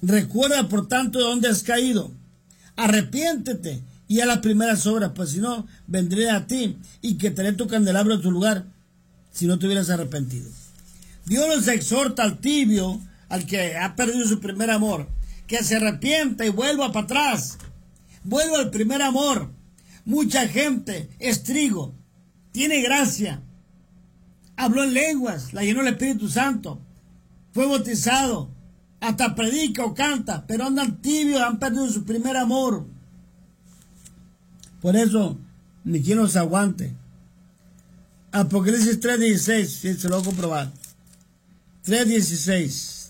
Recuerda, por tanto, de dónde has caído. Arrepiéntete y a las primeras obras, pues si no, vendré a ti y quitaré tu candelabro de tu lugar, si no te hubieras arrepentido. Dios nos exhorta al tibio, al que ha perdido su primer amor, que se arrepienta y vuelva para atrás. Vuelva al primer amor. Mucha gente es trigo, tiene gracia, habló en lenguas, la llenó el Espíritu Santo, fue bautizado, hasta predica o canta, pero andan tibios, han perdido su primer amor. Por eso, ni quien los aguante. Apocalipsis 3:16, si se lo voy a comprobar. 3:16.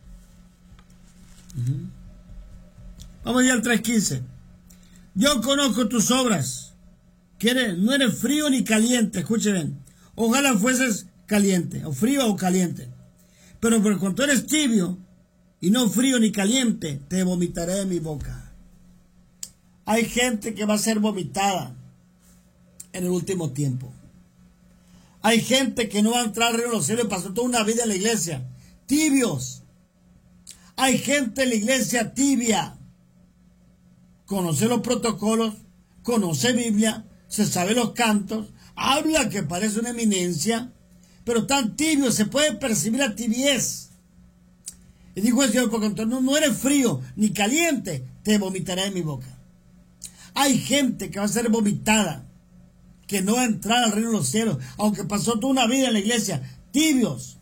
Vamos ya al 3:15. Yo conozco tus obras, que no eres frío ni caliente. Escuchen bien. Ojalá fueses caliente, o frío o caliente. Pero por cuanto eres tibio, y no frío ni caliente, te vomitaré de mi boca. Hay gente que va a ser vomitada en el último tiempo. Hay gente que no va a entrar al reino de los cielos y pasó toda una vida en la iglesia. Tibios. Hay gente en la iglesia tibia. Conoce los protocolos, conoce Biblia, se sabe los cantos, habla que parece una eminencia, pero tan tibio, se puede percibir la tibiez. Y dijo el Señor, porque no eres frío ni caliente, te vomitaré de mi boca. Hay gente que va a ser vomitada, que no va a entrar al reino de los cielos, aunque pasó toda una vida en la iglesia. Tibios.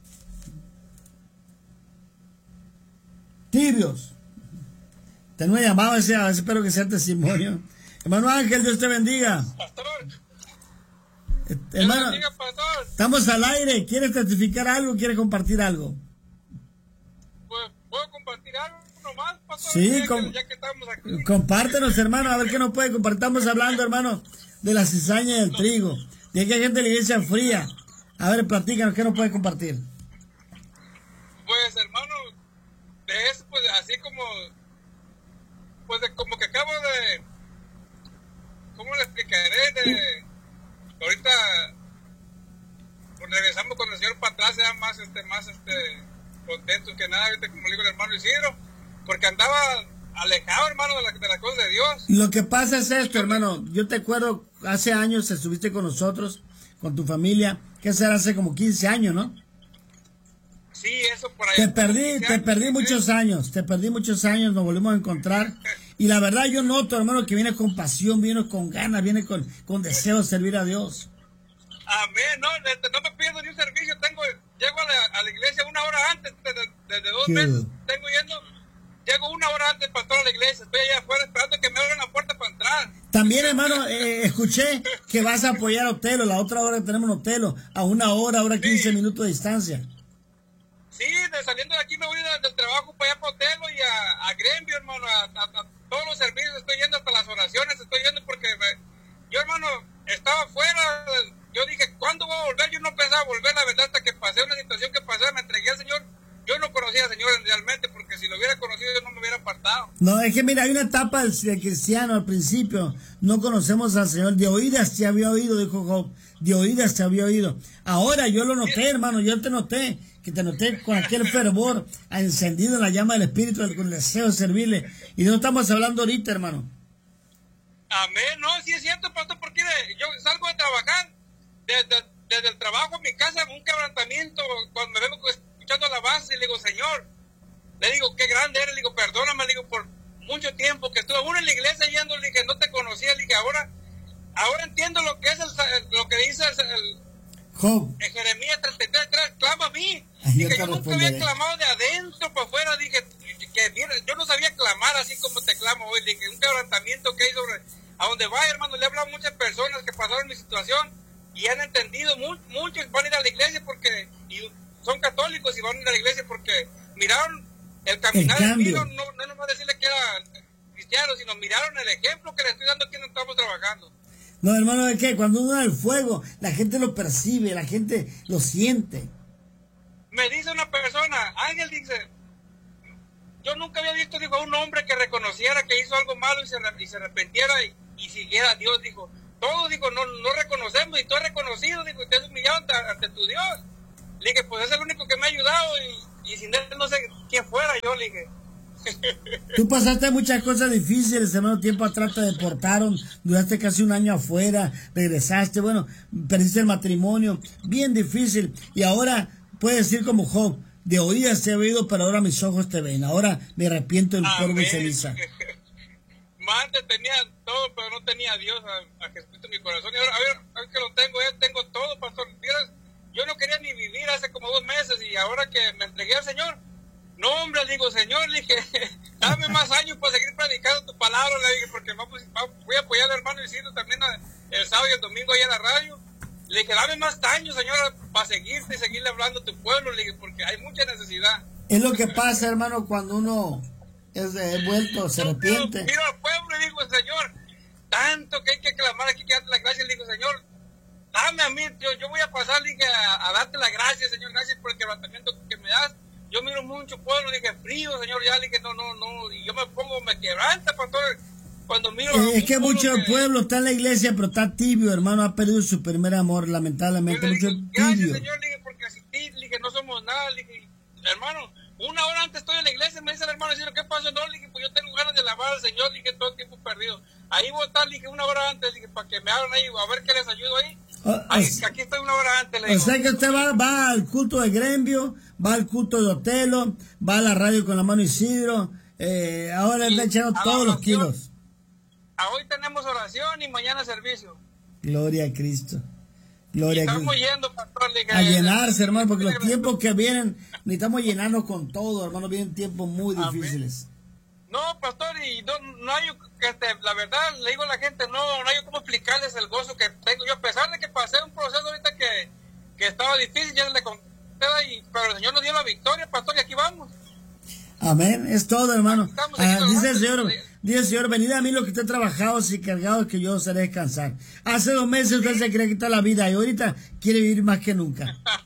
Tibios. Tengo una llamada, a veces espero que sea testimonio. Hermano Ángel, Dios te bendiga. Pastor. Hermano, bendiga, pastor. Estamos al aire. ¿Quieres testificar algo? ¿Quieres compartir algo? Pues, ¿puedo compartir algo nomás, pastor? Sí, ya que estamos aquí. Compártenos, hermano, a ver qué nos puede compartir. Estamos hablando, hermano, de la cizaña y del trigo. De que hay gente de la iglesia fría. A ver, platícanos, ¿qué nos puede compartir? Pues, hermano, de eso, pues, así como... Pues, como que acabo de... ¿Cómo le explicaré? Ahorita... Pues, regresamos con el Señor para atrás, ya más contentos que nada, ¿viste? Como le digo el hermano Isidro, porque andaba alejado, hermano, de las cosas de Dios. Lo que pasa es esto, hermano. Yo te acuerdo, hace años estuviste con nosotros, con tu familia, que será hace como 15 años, ¿no? Sí, eso por ahí. Te perdí muchos años, nos volvimos a encontrar. Y la verdad yo noto, hermano, que viene con pasión, viene con ganas, viene con deseo de servir a Dios. Amén, no me pierdo ni un servicio, llego a la iglesia una hora antes, desde 2 meses llego una hora antes para toda la iglesia, estoy allá afuera esperando que me abran la puerta para entrar. También, hermano, escuché que vas a apoyar a Otelo, la otra hora que tenemos en Otelo, a una hora 15 minutos de distancia. Sí, saliendo de aquí me voy del trabajo para allá para Otelo y a Gremio, hermano, a todos los servicios, estoy yendo hasta las oraciones, estoy yendo porque yo, hermano, estaba afuera. Yo dije, ¿cuándo voy a volver? Yo no pensaba volver, la verdad, hasta que pasé una situación que pasé, me entregué al Señor. Yo no conocía al Señor realmente, porque si lo hubiera conocido yo no me hubiera apartado. No, es que mira, hay una etapa del cristiano al principio, no conocemos al Señor, de oídas te había oído, dijo Job, de oídas te había oído. Ahora yo lo noté, hermano, yo te noté con aquel fervor encendido en la llama del Espíritu, con el deseo de servirle, y no estamos hablando ahorita, hermano. Amén, no, sí es cierto, pastor, porque yo salgo de trabajar, desde el trabajo a mi casa, un quebrantamiento, cuando me vengo escuchando alabanza, y le digo, Señor, le digo, qué grande eres, le digo, perdóname, le digo, por mucho tiempo que estuve uno en la iglesia yendo, le dije, no te conocía, le dije, ahora entiendo lo que es lo que dice Job. En Jeremías 33, clama a mí. Ay, dije, yo nunca había clamado de adentro para afuera, dije, yo no sabía clamar así como te clamo hoy, dije, un quebrantamiento que hay a donde vaya, hermano, le he hablado a muchas personas que pasaron mi situación y han entendido, muchos van a ir a la iglesia y son católicos y van a ir a la iglesia porque miraron el caminar de mí, no nomás decirle que era cristiano, sino miraron el ejemplo que le estoy dando aquí donde estamos trabajando. No, hermano, es que cuando uno da el fuego, la gente lo percibe, la gente lo siente. Me dice una persona, Ángel, dice, yo nunca había visto, dijo, a un hombre que reconociera que hizo algo malo y se arrepentiera y siguiera a Dios, dijo. Todos, digo, no reconocemos y tú has reconocido, digo, y te has humillado ante tu Dios. Le dije, pues es el único que me ha ayudado y sin él no sé quién fuera yo, le dije. Tú pasaste muchas cosas difíciles, hermano. Tiempo atrás te deportaron, duraste casi un año afuera, regresaste, bueno, perdiste el matrimonio, bien difícil. Y ahora puedes decir como Job, de oídas te he oído, pero ahora mis ojos te ven. Ahora me arrepiento del polvo y ceniza. Antes tenía todo, pero no tenía a Dios, a Jesucristo en mi corazón. Y ahora, a ver que lo tengo, ya tengo todo, pastor. Vieras, yo no quería ni vivir hace como 2 meses y ahora que me entregué al Señor, no, hombre, le digo, Señor, le dije, dame más años para seguir predicando tu palabra, le dije, porque voy a apoyar al hermano Isidro también el sábado y el domingo ahí en la radio. Le dije, dame más años, Señor, para seguirte y seguirle hablando a tu pueblo, le dije, porque hay mucha necesidad. Es lo que pasa, hermano, cuando uno es vuelto, se arrepiente. Miro al pueblo y digo, Señor, tanto que hay que clamar aquí, que darte la gracia, le digo, Señor, dame a mí, yo voy a pasar, le dije, a darte la gracia, Señor, gracias por el quebrantamiento que me das. Yo miro mucho pueblo, le dije, frío, Señor, ya le dije, no, y yo me quebranta, pastor, cuando miro... es que mucho pueblo está en la iglesia, pero está tibio, hermano, ha perdido su primer amor, lamentablemente, mucho dije, tibio. Gracias, Señor, le dije, porque así, le dije, no somos nada, le dije, hermano, 1 hora antes estoy en la iglesia, me dice el hermano, ¿qué pasó? No, le dije, pues yo tengo ganas de alabar al Señor, le dije, todo el tiempo perdido. Ahí voy a estar, le dije, 1 hora antes, le dije, para que me abran ahí, a ver qué les ayudo ahí. Aquí estoy 1 hora antes, le digo. O sea que usted va al culto de Gremio, va al culto de Otelo, va a la radio con la mano Isidro, ahora está echando todos los kilos. Hoy tenemos oración y mañana servicio. Gloria a Cristo. Gloria a Cristo. Estamos yendo, pastor, a llenarse, hermano, porque los tiempos que vienen, necesitamos llenarnos con todo, hermano, vienen tiempos muy difíciles. No, pastor, y no hay, la verdad, le digo a la gente, no hay cómo explicarles el gozo que tengo yo, a pesar de que pasé un proceso ahorita que estaba difícil, ya le conté, pero el Señor nos dio la victoria, pastor, y aquí vamos. Amén, es todo, hermano. Dice el Señor, venid a mí los que estén trabajados y cargados, que yo os haré descansar. Hace 2 meses usted se quería quitar la vida y ahorita quiere vivir más que nunca.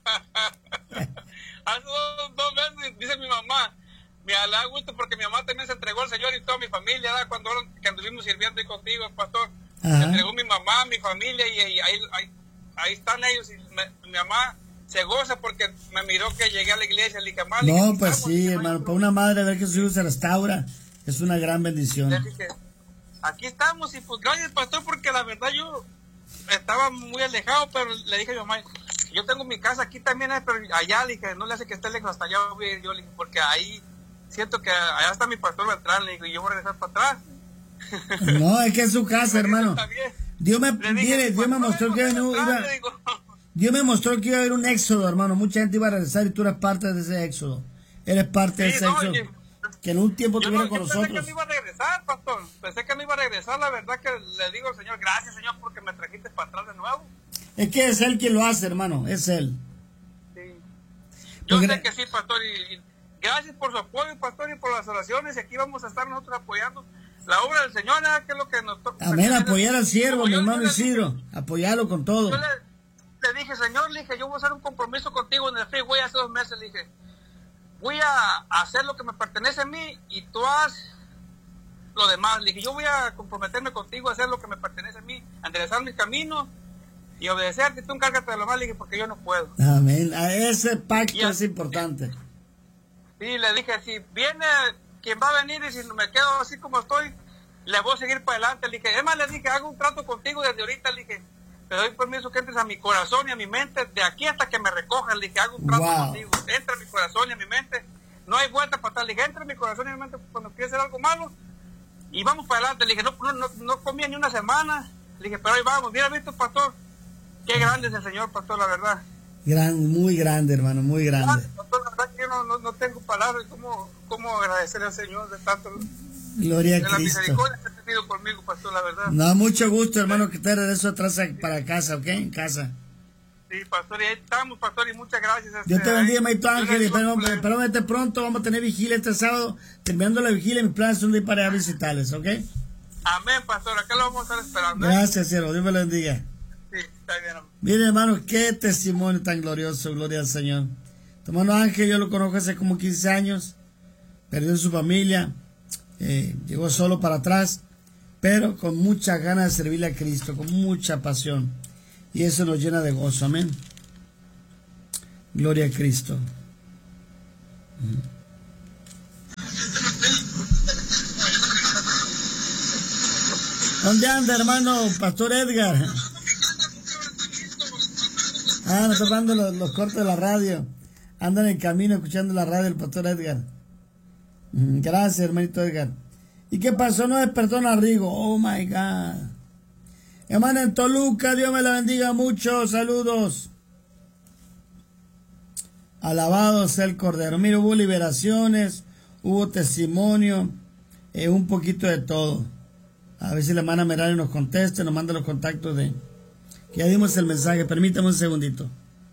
Hace 2 meses, dice mi mamá, me da gusto porque mi mamá también se entregó al Señor y toda mi familia, ¿verdad? Cuando anduvimos sirviendo ahí contigo, pastor. Ajá. Se entregó mi mamá, mi familia y ahí están ellos. Y mi mamá se goza porque me miró que llegué a la iglesia. Le dije, no, pues sí, hermano, para una madre ver que su hijo se restaura es una gran bendición. Aquí estamos y pues gracias, pastor, porque la verdad yo estaba muy alejado, pero le dije a mi mamá, yo tengo mi casa aquí también, pero allá, le dije, no le hace que esté lejos, hasta allá voy a ir yo, le dije, porque ahí siento que allá está mi pastor Beltrán, le digo, y yo voy a regresar para atrás. No, es que es su casa, hermano. Dios me mostró que Dios me mostró que iba a haber un éxodo, hermano. Mucha gente iba a regresar y tú eres parte de ese éxodo. Eres parte de ese éxodo. Que en un tiempo estuviera con nosotros. Pensé que no iba a regresar, pastor. Pensé que no iba a regresar. La verdad que le digo al Señor, gracias, Señor, porque me trajiste para atrás de nuevo. Es que es Él quien lo hace, hermano. Es Él. Sí. Yo sé que sí, pastor. Y gracias por su apoyo, pastor, y por las oraciones. Y aquí vamos a estar nosotros apoyando la obra del Señor, que es lo que nos toca. Amén, apoyar al siervo, mi hermano Isidro. Apoyarlo con todo. Yo le dije, Señor, le dije, yo voy a hacer un compromiso contigo en el freeway hace 2 meses. Le dije, voy a hacer lo que me pertenece a mí y tú haz lo demás. Le dije, yo voy a comprometerme contigo a hacer lo que me pertenece a mí, a enderezar mis caminos y obedecerte. Tú encárgate de lo más, le dije, porque yo no puedo. Amén. Ese pacto es importante. Sí, le dije, si viene quien va a venir y si me quedo así como estoy, le voy a seguir para adelante. Le dije, además le dije, hago un trato contigo desde ahorita. Le dije, te doy permiso que entres a mi corazón y a mi mente de aquí hasta que me recojan. Le dije, hago un trato contigo, entra a mi corazón y a mi mente, no hay vuelta para atrás. Le dije, entra a mi corazón y a mi mente cuando quieres hacer algo malo y vamos para adelante. Le dije, no comía ni una semana. Le dije, pero ahí vamos. Mira, visto, pastor, qué grande es el Señor, pastor, la verdad. Muy grande, hermano, muy grande. Pastor, la verdad que yo no tengo palabras cómo agradecerle al Señor de tanto. Gloria a Cristo. Cristo. La misericordia que ha tenido conmigo, pastor, la verdad. No, mucho gusto, hermano, que te regreso atrás para casa, ¿ok? En casa. Sí, pastor, y ahí estamos, pastor, y muchas gracias. Dios te bendiga, Maito Ángel, y espero verte pronto. Vamos a tener vigilia este sábado. Terminando la vigilia, mis planes son de ir para allá a visitarles, ¿ok? Amén, pastor, acá lo vamos a estar esperando. Gracias, cielo, Dios me lo bendiga. Sí, está bien, amén. Miren, hermanos, qué testimonio tan glorioso, gloria al Señor. Tu hermano Ángel, yo lo conozco hace como 15 años, perdió su familia, llegó solo para atrás, pero con muchas ganas de servirle a Cristo, con mucha pasión. Y eso nos llena de gozo, amén. Gloria a Cristo. ¿Dónde anda, hermano Pastor Edgar? Ah, nos está dando los cortes de la radio. Anda en el camino escuchando la radio el Pastor Edgar. Gracias, hermanito Edgar. ¿Y qué pasó? No despertó Narrigo. Oh my God. Hermana en Toluca, Dios me la bendiga mucho. Saludos. Alabado sea el Cordero. Mira, hubo liberaciones, hubo testimonio, un poquito de todo. A ver si la hermana Merari nos conteste, nos manda los contactos de... Que ya dimos el mensaje. Permítame un segundito.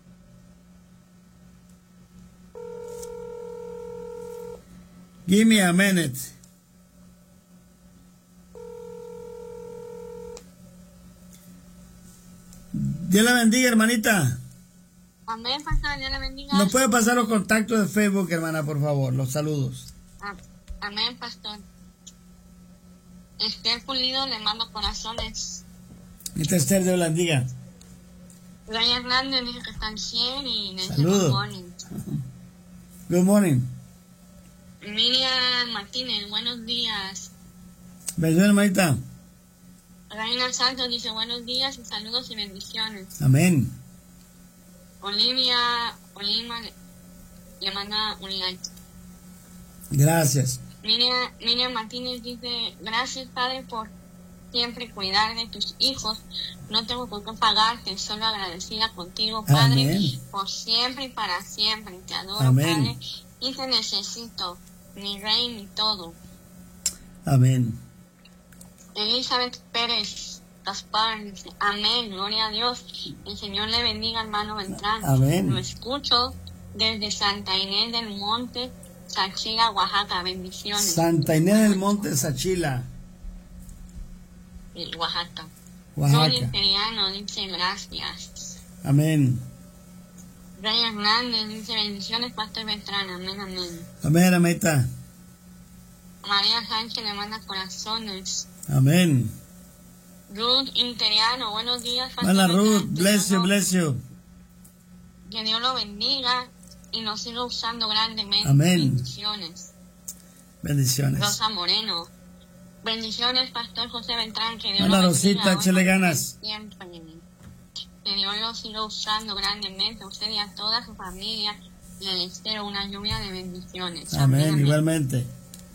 Give me a minute. Dios la bendiga, hermanita. Amén, pastor, Dios la bendiga. ¿Nos puede pasar los contactos de Facebook, hermana, por favor? Los saludos. Amén, pastor. Esther Pulido le mando corazones. Esther, Dios la bendiga. Ryan Hernández dice que están 100 y le dice saludos. good morning. Good morning. Miriam Martínez, buenos días. Bendiciones, hermanita. Reina Santos dice buenos días y saludos y bendiciones. Amén. Olima le manda un like. Gracias. Miriam Martínez dice gracias, Padre, por siempre cuidar de tus hijos. No tengo por qué pagarte, solo agradecida contigo, Padre, Amén. por siempre y para siempre. Te adoro, Amén. Padre, y te necesito, mi rey, mi todo. Amén. Elizabeth Pérez Gaspar dice, amén, gloria a Dios. El Señor le bendiga, hermano Beltrán. Amén. Lo escucho desde Santa Inés del Monte, Sachila, Oaxaca. Bendiciones. Santa Inés del Monte, Sachila, Oaxaca. Oaxaca. Soy Imperiano dice gracias. Amén. Rey Hernández dice bendiciones, Pastor Beltrán. Amén, amén. Amén, hermanita. María Sánchez le manda corazones. Amén. Ruth Interiano, buenos días, Pastor Hola, Beltrán. Ruth. Bless you, bless you. Que Dios lo bendiga y nos siga usando grandemente. Amén. Bendiciones. Bendiciones. Rosa Moreno. Bendiciones, Pastor José Beltrán. Que Dios Hola, lo Rosita, bendiga. échale ganas. Siempre. Que Dios lo siga usando grandemente a usted y a toda su familia. Y le espero una lluvia de bendiciones. Amén, igualmente.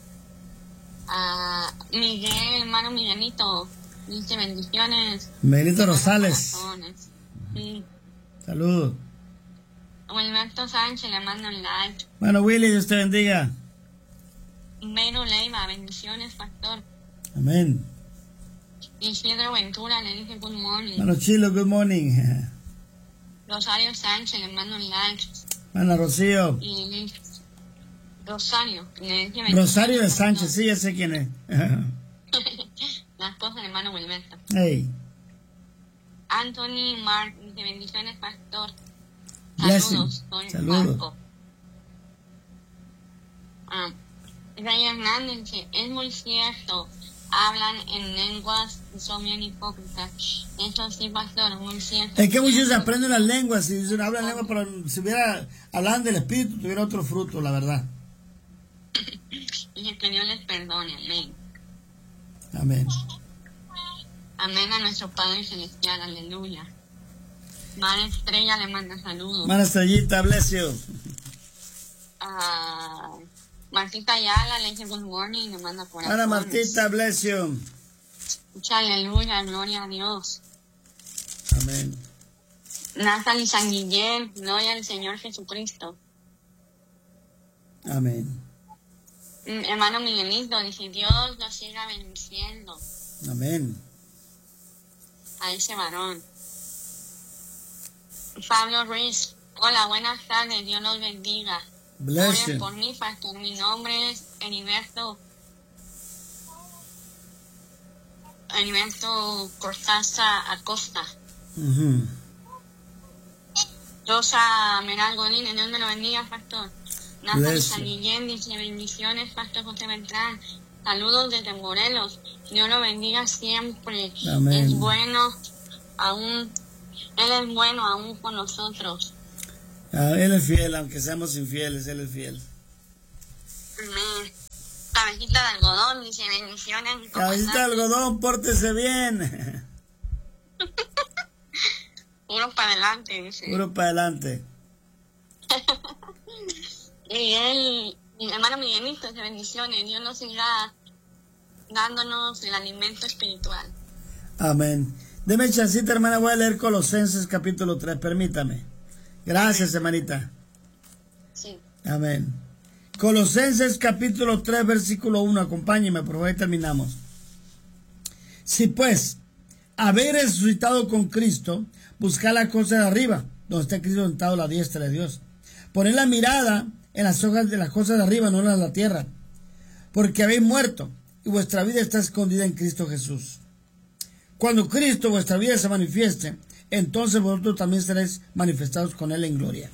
A Miguel, hermano Miguelito, dice bendiciones. Miguelito Rosales. Corazones. Sí. Saludos. Wilberto Sánchez le manda un like. Bueno, Willy, Dios te bendiga. Mero Leiva, bendiciones, Pastor. Amén. Isidro Ventura le dice good morning. Bueno, Chilo, good morning. Rosario Sánchez le manda un like. Bueno, Rocío. Y Rosario le dice Rosario de bendiciones, Sánchez, Pastor. sí, ya sé quién es. La esposa del hermano Wilberto. Hey, Anthony Mark dice bendiciones, Pastor. blessing. Saludos, soy Saludos. Marco. Rey Hernández dice, es muy cierto, hablan en lenguas y son bien hipócritas. Eso sí, Pastor, muy cierto. Es que muchos aprenden las lenguas, si hablan lenguas, pero si hubiera hablaban del Espíritu, tuviera otro fruto, la verdad. Y que Dios les perdone, amén. Amén. Amén a nuestro Padre Celestial, aleluya. Madre Estrella le manda saludos. Hermana Estrellita, bless you. Martita Ayala le dice good morning y le manda corazones. Hermana Martita, bless you. Mucha aleluya, gloria a Dios. Amén. Natalie San Guillén, gloria al Señor Jesucristo. Amén. Hermano Miguelito dice, Dios lo siga bendiciendo Amén. a ese varón. Pablo Ruiz, hola, buenas tardes, Dios los bendiga. Bless Oren you. por mí, Pastor, mi nombre es Heriberto Cortázar Acosta. Ujú. Rosa Meral Godínez, Dios me lo bendiga, Pastor. Natalie Bless San you. Guillén dice, bendiciones, Pastor José Beltrán. Saludos desde Morelos. Dios lo bendiga siempre. Amén. Es bueno, aún, Él es bueno aún con nosotros. Él es fiel, aunque seamos infieles, Él es fiel. Amén. La cabecita de algodón, dice bendiciones. Cabecita de algodón, pórtese bien. Puro para adelante, dice. Puro para adelante. Miguel, mi hermano Miguelito, dice bendiciones. Dios nos siga dándonos el alimento espiritual. Amén. Deme chancita, hermana, voy a leer Colosenses capítulo 3, permítame. Gracias, hermanita. Sí. Amén. Colosenses capítulo 3, versículo 1, acompáñeme, por favor, y terminamos. Si pues, haber resucitado con Cristo, buscar la cosa de arriba, donde está Cristo sentado a la diestra de Dios. Poner la mirada en las hojas de las cosas de arriba, no en las de la tierra. Porque habéis muerto, y vuestra vida está escondida en Cristo Jesús. Cuando Cristo, vuestra vida, se manifieste, entonces vosotros también seréis manifestados con Él en gloria.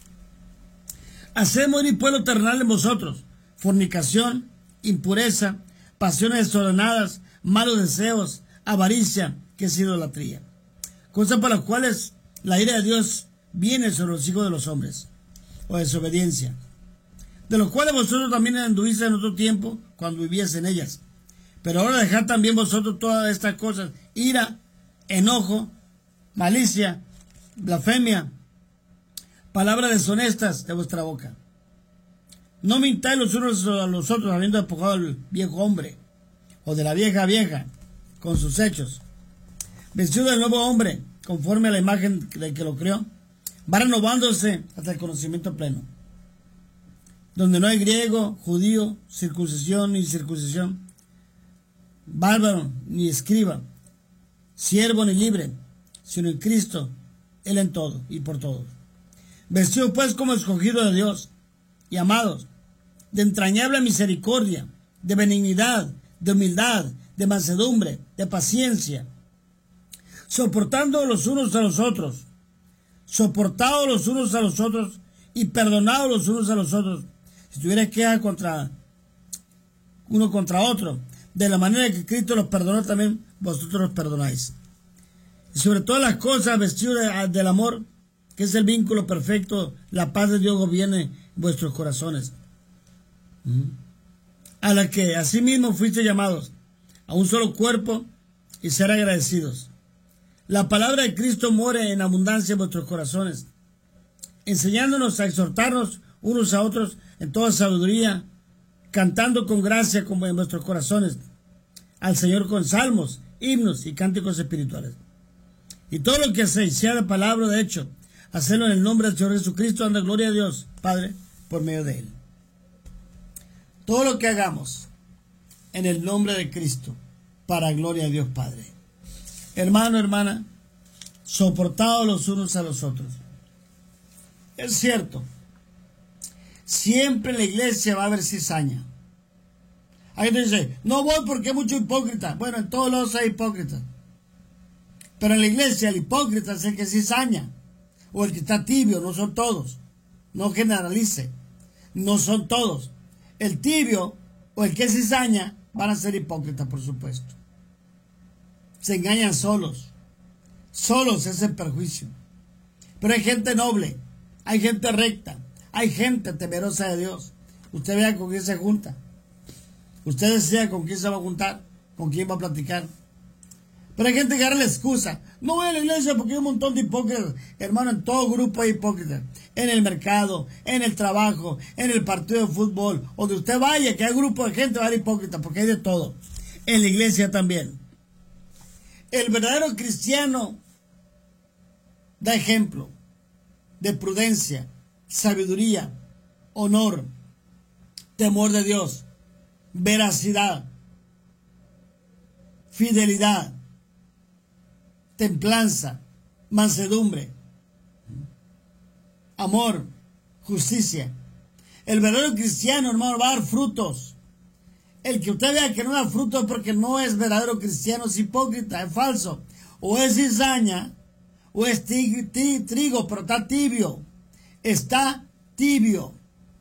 Haced morir pueblo terrenal en vosotros, fornicación, impureza, pasiones desordenadas, malos deseos, avaricia, que es idolatría. Cosas para las cuales la ira de Dios viene sobre los hijos de los hombres, o desobediencia, de los cuales vosotros también anduvisteis en otro tiempo, cuando vivíais en ellas. Pero ahora dejad también vosotros todas estas cosas: ira, enojo, malicia, blasfemia, palabras deshonestas de vuestra boca. No mintáis los unos a los otros, habiendo despojado al viejo hombre, o de la vieja, con sus hechos, vestido del nuevo hombre, conforme a la imagen del que lo creó, va renovándose hasta el conocimiento pleno, donde no hay griego, judío, circuncisión ni incircuncisión, bárbaro ni escriba, siervo ni libre, sino en Cristo, Él en todo y por todos. Vestidos pues como escogidos de Dios y amados, de entrañable misericordia, de benignidad, de humildad, de mansedumbre, de paciencia, soportando los unos a los otros, soportados los unos a los otros y perdonados los unos a los otros, si tuvierais queja contra uno contra otro, de la manera que Cristo los perdonó, también vosotros los perdonáis. Y sobre todas las cosas, vestidos del amor, que es el vínculo perfecto, la paz de Dios gobierne en vuestros corazones, a la que asimismo fuiste llamados a un solo cuerpo, y ser agradecidos. La palabra de Cristo more en abundancia en vuestros corazones, enseñándonos a exhortarnos unos a otros en toda sabiduría, cantando con gracia como en vuestros corazones al Señor con salmos, himnos y cánticos espirituales. Y todo lo que hacéis, sea de palabra o de hecho, hacedlo en el nombre del Señor Jesucristo, dando gloria a Dios Padre por medio de Él. Todo lo que hagamos en el nombre de Cristo, para gloria a Dios Padre. Hermano, hermana, soportados los unos a los otros. Es cierto, siempre en la iglesia va a haber cizaña. Hay gente que dice, no voy porque hay mucho hipócrita. Bueno, en todos lados hay hipócritas. Pero en la iglesia el hipócrita es el que cizaña, o el que está tibio, no son todos. No generalice, no son todos. El tibio o el que cizaña van a ser hipócritas, por supuesto. Se engañan solos. Solos es el perjuicio. Pero hay gente noble, hay gente recta, hay gente temerosa de Dios. Usted vea con quién se junta. Usted decida con quién se va a juntar, con quién va a platicar. Pero hay gente que agarra la excusa. No voy a la iglesia porque hay un montón de hipócritas. Hermano, en todo grupo hay hipócritas. En el mercado, en el trabajo, en el partido de fútbol. Donde usted vaya, que hay grupo de gente, va a haber hipócritas, porque hay de todo. En la iglesia también. El verdadero cristiano da ejemplo de prudencia, sabiduría, honor, temor de Dios, veracidad, fidelidad, templanza, mansedumbre, amor, justicia. El verdadero cristiano, hermano, va a dar frutos. El que usted vea que no da frutos porque no es verdadero cristiano, es hipócrita, es falso. O es cizaña, o es trigo, pero está tibio. Está tibio.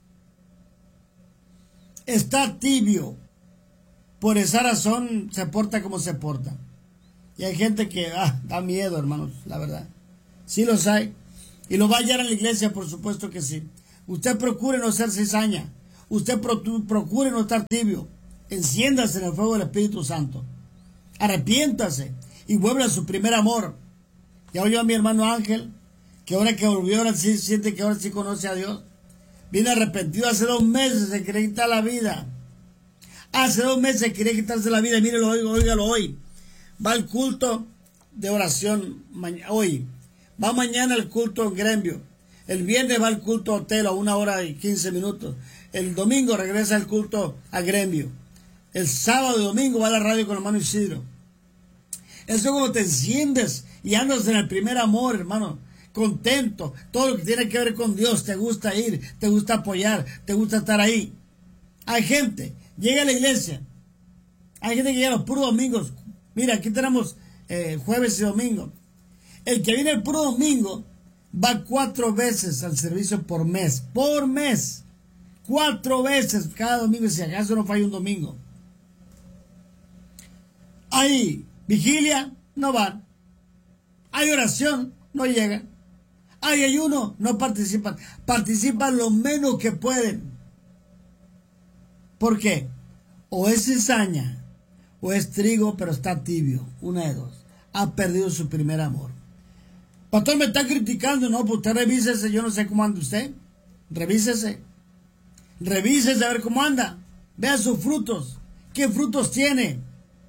Está tibio. Por esa razón se porta como se porta. Y hay gente que da miedo, hermanos, la verdad. Sí los hay. Y lo va a hallar en la iglesia, por supuesto que sí. Usted procure no ser cizaña. Usted procure no estar tibio. Enciéndase en el fuego del Espíritu Santo. Arrepiéntase y vuelva a su primer amor. Ya oyó a mi hermano Ángel, que ahora que volvió, ahora sí siente que ahora sí conoce a Dios. Viene arrepentido hace 2 meses, se quería quitar la vida. Hace 2 meses quería quitarse la vida. Mírelo, óigalo hoy. Va al culto de oración hoy. Va mañana al culto en Gremio. El viernes va al culto hotel a 1 hora y 15 minutos. El domingo regresa al culto a Gremio. El sábado y domingo va a la radio con el hermano Isidro. Eso es como te enciendes y andas en el primer amor, hermano. Contento. Todo lo que tiene que ver con Dios. Te gusta ir, te gusta apoyar, te gusta estar ahí. Hay gente, llega a la iglesia. Hay gente que llega los puros domingos. Mira, aquí tenemos jueves y domingo. El que viene el puro domingo va 4 veces al servicio por mes. Por mes. 4 veces cada domingo, si acaso no falla un domingo. Hay vigilia, no van. Hay oración, no llegan. Hay ayuno, no participan. Participan lo menos que pueden. ¿Por qué? O es cizaña, o es trigo, pero está tibio. Una de dos. Ha perdido su primer amor. Pastor, me está criticando. No, pues usted revísese. Yo no sé cómo anda usted. Revísese. Revísese a ver cómo anda. Vea sus frutos. ¿Qué frutos tiene?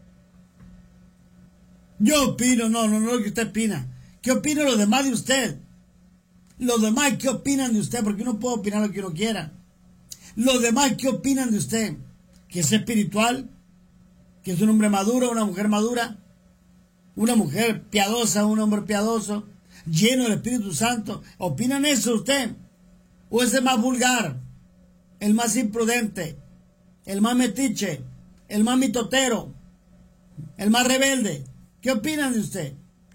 Yo opino, no lo que usted opina. ¿Qué opina los demás de usted? Los demás, ¿qué opinan de usted? Porque uno puede opinar lo que uno quiera. Los demás, ¿qué opinan de usted? ¿Que es espiritual? ¿Que es un hombre maduro, una mujer madura? ¿Una mujer piadosa, un hombre piadoso? ¿Lleno del Espíritu Santo? ¿Opinan eso usted? ¿O es el más vulgar? ¿El más imprudente? ¿El más metiche? ¿El más mitotero? ¿El más rebelde? ¿Qué opinan de usted?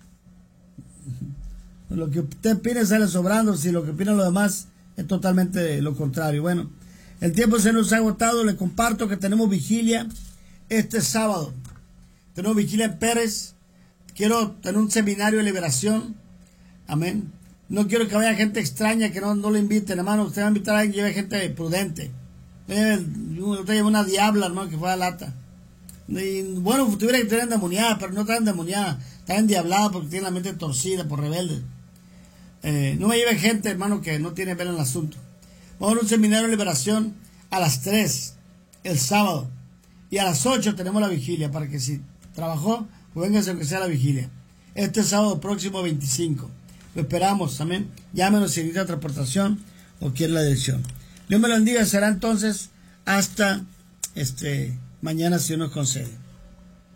Lo que usted opina sale sobrando, si lo que opinan los demás es totalmente lo contrario. Bueno, el tiempo se nos ha agotado. Le comparto que tenemos vigilia este sábado. Tenemos vigilia en Pérez. Quiero tener un seminario de liberación. Amén. No quiero que vaya gente extraña, que no le inviten, hermano. Usted va a invitar a alguien, lleve gente prudente. Usted lleva una diabla, hermano, que fue a lata. Y bueno, tuviera que tener endemoniada, pero no está endemoniada, está endiablada porque tiene la mente torcida por rebelde. No me lleve gente, hermano, que no tiene ver en el asunto. Vamos a un seminario de liberación a las 3 el sábado. Y a las 8 tenemos la vigilia, para que si trabajó, pues véngase aunque sea la vigilia. Este sábado próximo 25. Lo esperamos, amén. Llámenos si necesita transportación o quiere la dirección. Dios me lo bendiga. Será entonces hasta mañana, si Dios nos concede.